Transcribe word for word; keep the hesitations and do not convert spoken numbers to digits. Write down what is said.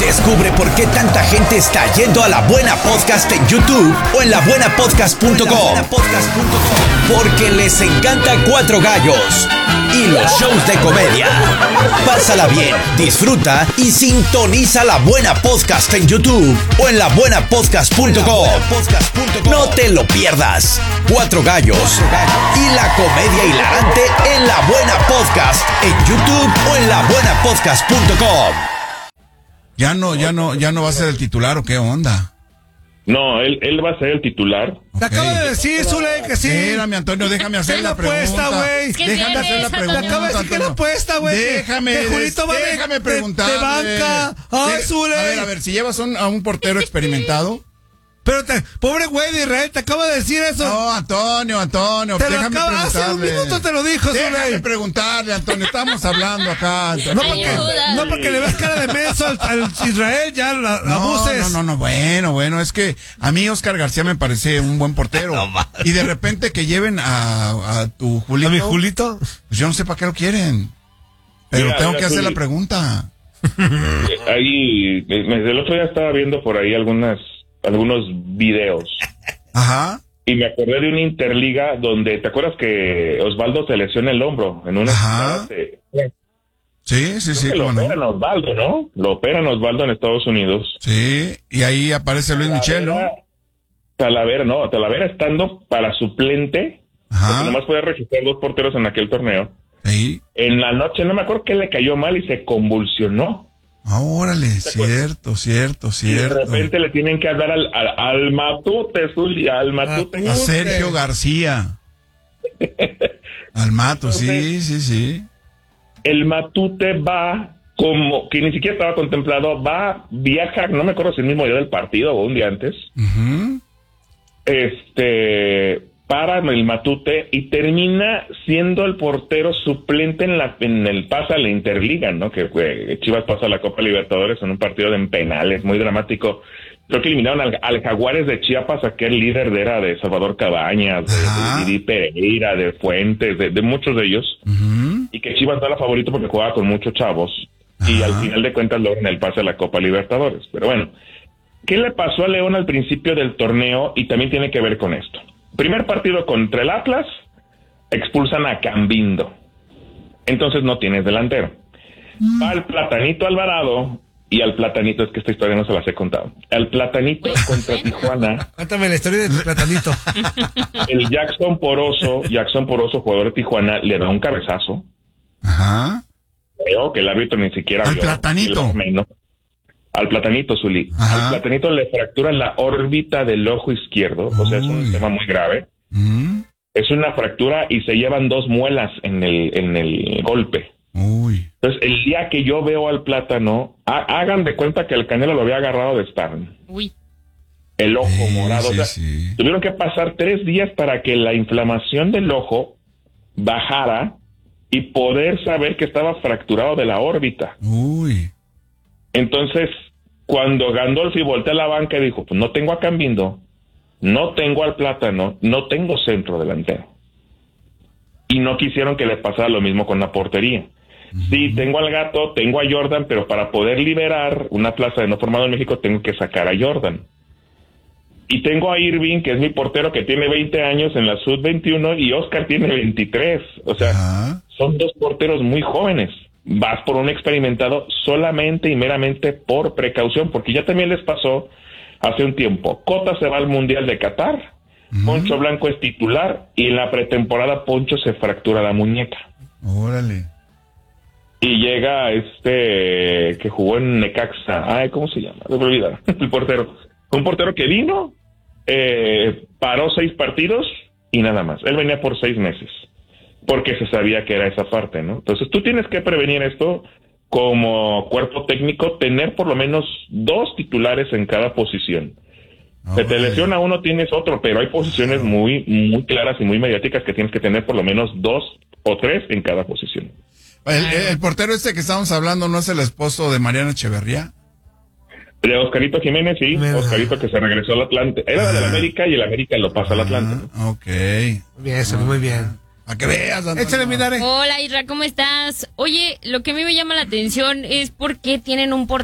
Descubre por qué tanta gente está yendo a La Buena Podcast en YouTube o en la buena podcast punto com. Porque les encanta Cuatro Gallos y los shows de comedia. Pásala bien, disfruta y sintoniza La Buena Podcast en YouTube o en la buena podcast punto com. No te lo pierdas. Cuatro Gallos y la comedia hilarante en La Buena Podcast en YouTube o en la buena podcast punto com. Ya no, ya no, ya no va a ser el titular, ¿o qué onda? No, él, él va a ser el titular. Okay. Te acabo de decir, Zule, que sí. Espérame, Antonio, déjame hacer la pregunta. güey. Déjame hacer la pregunta. Te acabo de decir que la apuesta, güey. Déjame, que Julito va de, déjame preguntar. De banca. Ay, Zule. A ver, a ver, si llevas un, a un portero experimentado. Pero, te, pobre güey de Israel, te acaba de decir eso. No, Antonio, Antonio, te lo déjame acaba, preguntarle. hace un minuto te lo dijo, Zule. Déjame preguntarle, Antonio, estamos hablando acá, Antonio. No porque, no porque le ves cara de menso al, al Israel, ya la, la no, abuses. No, no, no, bueno, bueno, es que a mí Oscar García me parece un buen portero. No, y de repente que lleven a, a tu Julito. ¿A mi Julito? Pues yo no sé para qué lo quieren. Pero mira, tengo mira, que hacer Juli, la pregunta. Ahí, desde el otro día estaba viendo por ahí algunas algunos videos. Ajá. Y me acordé de una interliga donde, ¿te acuerdas que Osvaldo se lesiona el hombro en una? Ajá. De, sí, sí, sí. Lo operan no? Osvaldo, ¿no? Lo operan Osvaldo en Estados Unidos. Sí, y ahí aparece Luis Talavera, Michel, ¿no? Talavera, no, Talavera estando para suplente, Ajá. porque nomás podía registrar dos porteros en aquel torneo. Sí. En la noche, no me acuerdo que le cayó mal y se convulsionó. Ah, órale, cierto, cierto, cierto. Y de repente le tienen que hablar al, al, al Matute, Zuli, al Matute. A, a Sergio García. Al Mato, sí, sí, sí. El Matute va como, que ni siquiera estaba contemplado, va, viaja, no me acuerdo si el mismo día del partido o un día antes. Uh-huh. Este... para el Matute y termina siendo el portero suplente en la en el pasa a la Interliga, ¿no? Que fue, Chivas pasa a la Copa Libertadores en un partido de en penales, muy dramático. Creo que eliminaron al, al Jaguares de Chiapas, aquel líder de era de Salvador Cabañas, de, de Didi Pereira, de Fuentes, de, de muchos de ellos. Uh-huh. Y que Chivas no era favorito porque jugaba con muchos chavos. Uh-huh. Y al final de cuentas logran el pase a la Copa Libertadores. Pero bueno, ¿qué le pasó a León al principio del torneo? Y también tiene que ver con esto. Primer partido contra el Atlas, expulsan a Cambindo. Entonces no tienes delantero. Mm. Va al Platanito Alvarado, y al Platanito, es que esta historia no se las he contado. Al Platanito contra Tijuana. Cuéntame la historia del Platanito. El Jackson Poroso, Jackson Poroso, jugador de Tijuana, le da un cabezazo. Ajá. Creo que el árbitro ni siquiera al vio. Platanito. Menos. Al Platanito, Zuli. Al Platanito le fracturan la órbita del ojo izquierdo. Uy. O sea, es un tema muy grave. ¿Mm? Es una fractura y se llevan dos muelas en el, en el golpe. Uy. Entonces, el día que yo veo al Plátano, ha, hagan de cuenta que el Canelo lo había agarrado de estar. Uy. El ojo sí, morado. Sí, o sea, sí. Tuvieron que pasar tres días para que la inflamación del ojo bajara y poder saber que estaba fracturado de la órbita. Uy. Entonces, cuando Gandolfi voltea a la banca y dijo, pues no tengo a Cambindo, no tengo al Plátano, no tengo centro delantero. Y no quisieron que le pasara lo mismo con la portería. Uh-huh. Sí, tengo al Gato, tengo a Jordan, pero para poder liberar una plaza de no formado en México, tengo que sacar a Jordan. Y tengo a Irving, que es mi portero, que tiene veinte años en la sub veintiuno, y Oscar tiene veintitrés. O sea, uh-huh. Son dos porteros muy jóvenes. Vas por un experimentado solamente y meramente por precaución, porque ya también les pasó hace un tiempo. Cota se va al Mundial de Qatar, mm. Poncho Blanco es titular, y en la pretemporada Poncho se fractura la muñeca. Órale. Y llega este que jugó en Necaxa, ay, ¿cómo se llama? Me olvidar, el portero. Un portero que vino, eh, paró seis partidos y nada más. Él venía por seis meses. Porque se sabía que era esa parte, ¿no? Entonces tú tienes que prevenir esto como cuerpo técnico, tener por lo menos dos titulares en cada posición. Oh, se te lesiona uno, tienes otro, pero hay posiciones muy, muy claras y muy mediáticas que tienes que tener por lo menos dos o tres en cada posición. El, el, el portero este que estamos hablando, ¿no es el esposo de Mariana Echeverría? De Oscarito Jiménez, sí. ¿Verdad? Oscarito que se regresó al Atlante. Era ah. del América y el América lo pasa ah, al Atlante. Ok. Muy bien, eso, muy bien. A que veas, Antonio. Échale, mi Dare. Hola, Isra, ¿cómo estás? Oye, lo que a mí me llama la atención es por qué tienen un portero